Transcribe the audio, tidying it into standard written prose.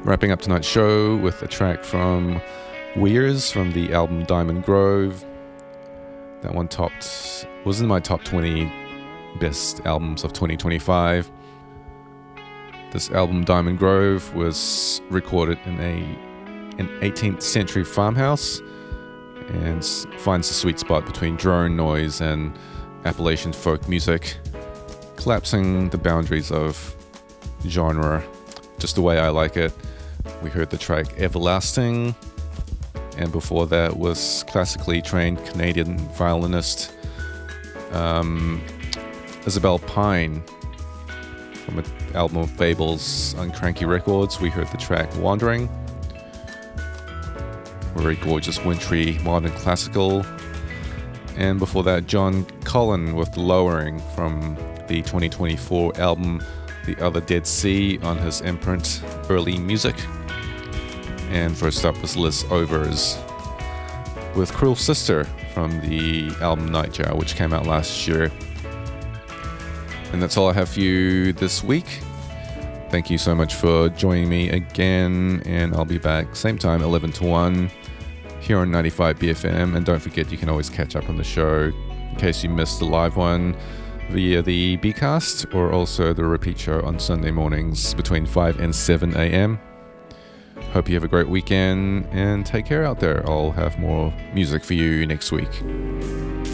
Wrapping up tonight's show with a track from Weirs from the album Diamond Grove. That one was in my top 20 best albums of 2025. This album, Diamond Grove, was recorded in an 18th century farmhouse and finds the sweet spot between drone noise and Appalachian folk music, collapsing the boundaries of genre just the way I like it. We heard the track Everlasting, and before that was classically trained Canadian violinist Isabelle Pine from an album of Fables on Cranky Records. We heard the track Wandering, very gorgeous wintry modern classical. And before that, John Cullen with Lowering from the 2024 album The Other Dead Sea on his imprint Early Music. And first up was Liz Overs with Cruel Sister from the album Nightjar, which came out last year. And that's all I have for you this week. Thank you so much for joining me again, and I'll be back same time, 11 to 1, here on 95 BFM. And don't forget, you can always catch up on the show in case you missed the live one via the Bcast, or also the repeat show on Sunday mornings between 5 and 7 a.m. Hope you have a great weekend and take care out there. I'll have more music for you next week.